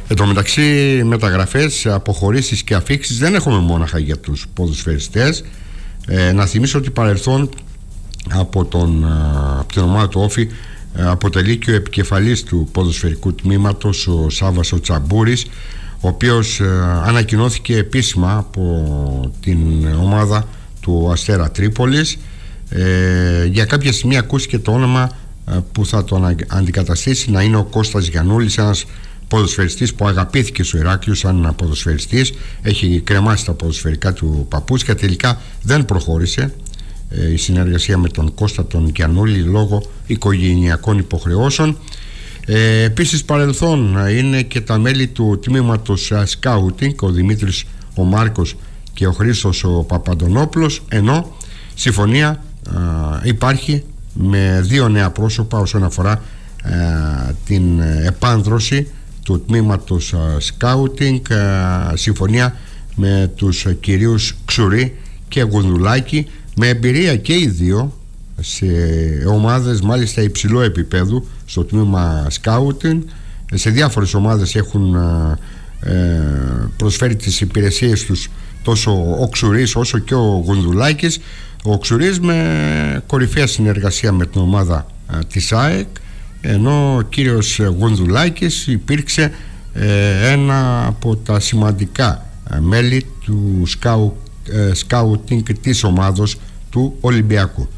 Εν τω μεταξύ, μεταγραφές, αποχωρήσεις και αφίξεις δεν έχουμε μόναχα για τους ποδοσφαιριστές. Να θυμίσω ότι παρελθόν από την ομάδα του Όφη αποτελεί και ο επικεφαλής του ποδοσφαιρικού τμήματος, ο Σάββας ο Τσαμπούρης, ο οποίος ανακοινώθηκε επίσημα από την ομάδα του Αστέρα Τρίπολης. Για κάποια στιγμή ακούστηκε το όνομα που θα τον αντικαταστήσει να είναι ο Κώστας Γιαννούλης, ένας ποδοσφαιριστής που αγαπήθηκε στο Ηράκλειο σαν ποδοσφαιριστής, έχει κρεμάσει τα ποδοσφαιρικά του παπούτσια. Τελικά δεν προχώρησε η συνεργασία με τον Κώστα τον Γιαννούλη λόγω οικογενειακών υποχρεώσεων. Επίσης παρελθόν είναι και τα μέλη του τμήματος Scouting, ο Δημήτρης ο Μάρκος και ο Χρήστος ο Παπαντονόπουλος, ενώ συμφωνία υπάρχει με δύο νέα πρόσωπα όσον αφορά την επάνδρωση του τμήματος Scouting, συμφωνία με τους κυρίους Ξουρή και Γουνδουλάκη, με εμπειρία και οι δύο σε ομάδες μάλιστα υψηλού επίπεδου στο τμήμα Scouting. Σε διάφορες ομάδες έχουν προσφέρει τις υπηρεσίες τους τόσο ο Ξουρής όσο και ο Γουνδουλάκης. Ο Ξουρής με κορυφαία συνεργασία με την ομάδα της ΑΕΚ, ενώ ο κύριος Γουνδουλάκης υπήρξε ένα από τα σημαντικά μέλη του Scouting της ομάδος του Ολυμπιακού.